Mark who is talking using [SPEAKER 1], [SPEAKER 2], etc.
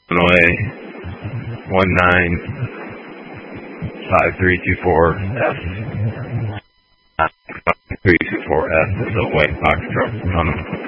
[SPEAKER 1] Illinois 195324F. 324F is a white box truck.